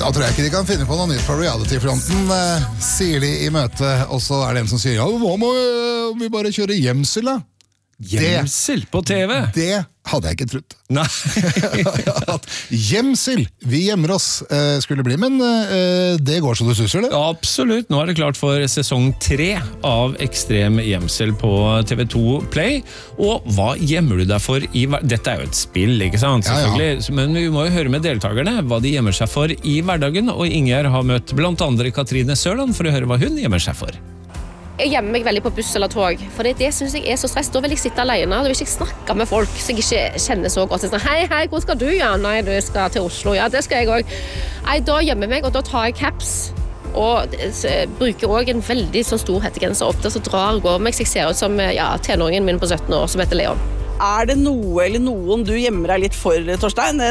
Da tror jeg ikke de kan finne på noe nytt på reality-fronten, sier de i møte, og så er det en som sier, ja, hva må vi bare kjøre gjemsel da? Gjemsel på TV? Det hadde jeg ikke trodd. Nei. At gjemsel, vi gjemmer oss, skulle bli, men det går så du suser det. Absolutt, nå er det klart for sesong 3 av Ekstrem gjemsel på TV2 Play, og hva gjemmer du deg for dette er jo et spill, ikke sant? Selvfølgelig, men vi må jo høre med deltakerne hva de gjemmer seg for i hverdagen, og Inger har møtt blant andre Katrine Sørland for å høre hva hun gjemmer seg for. Jeg gjemmer meg veldig på buss eller tog, for det synes jeg er så stress. Da vil jeg sitte alene, da vil jeg ikke snakke med folk så jeg ikke kjenner så godt. Sånn, hei, hvor skal du? Ja, nei, du skal til Oslo. Ja, det skal jeg også. Nei, da gjemmer jeg meg, og da tar jeg caps. Og bruker også en veldig sånn stor hettegenser ofte, så drar jeg over meg, så jeg ser ut som tenåringen min på 17 år, som heter Leon. Er det noe eller noen du gjemmer deg litt for, Torstein?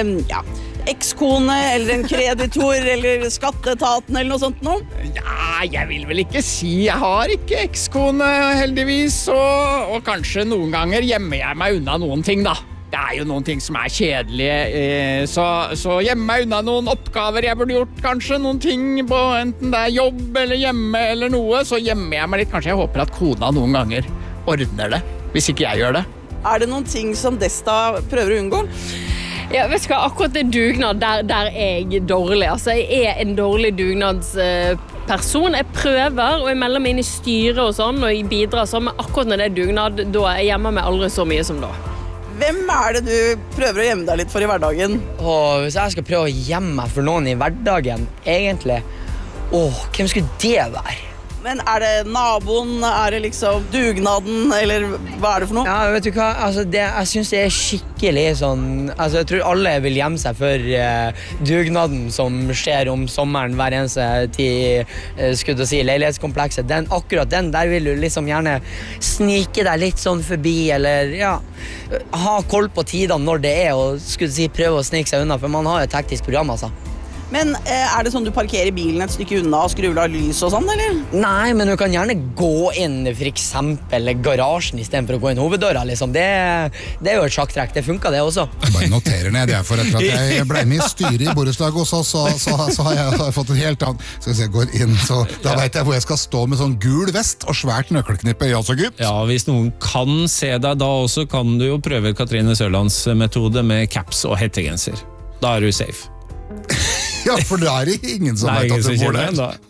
Ekskone, eller en kreditor, eller skatteetaten, eller noe sånt noe? Ja, jeg vil vel ikke si. Jeg har ikke ekskone, heldigvis, og kanskje noen ganger gjemmer jeg meg unna noen ting, da. Det er jo noen ting som er kjedelige, så gjemmer meg unna noen oppgaver jeg burde gjort, kanskje noen ting på enten det er jobb eller hjemme eller noe, så gjemmer jeg meg litt. Kanskje jeg håper at kona noen ganger ordner det, hvis ikke jeg gjør det. Er det noen ting som Desta prøver å unngå? Ja, vet du hva, akkurat det dugnad, der er jeg dårlig. Altså, jeg er en dårlig dugnadsperson. Jeg prøver, og jeg melder meg inn i styret og sånn, og jeg bidrar sånn, men akkurat når det er dugnad, da jeg gjemmer meg aldri så mye som da. Hvem er det du prøver å gjemme deg litt for i hverdagen? Hvis jeg skal prøve å gjemme meg for noen i hverdagen, egentlig, hvem skulle det være? Men er det naboen, er det liksom dugnaden, eller hva er det for noe? Ja, vet du hva, altså jeg synes det er skikkelig sånn, altså jeg tror alle vil gjemme seg for dugnaden som skjer om sommeren hver eneste tid, skulle jeg si, leilighetskomplekset. Akkurat den, der vil du liksom gjerne snike deg litt sånn forbi, eller ha koll på tidene når det er, og skulle si prøve å snike seg unna, for man har jo et teknisk program, altså. Men er det sånn du parkerer bilen et stykke unna og skrur av lys og sånn, eller? Nei, men du kan gjerne gå inn for eksempel garasjen i stedet for å gå inn hoveddøra, liksom. Det er jo et sjakktrekk, det funker det også. Jeg bare noterer ned det, for etter at jeg ble med i styret i borettslag også, så har jeg fått en helt annen. Skal vi se, jeg går inn, så da vet jeg hvor jeg skal stå med sånn gul vest og svært nøkkelknippe. Ja, så gutt. Ja, hvis noen kan se deg da også, kan du jo prøve Katrine Sørlands metode med caps og hettegenser. Da er du safe. Ja, for det er ingen som vet at det går der.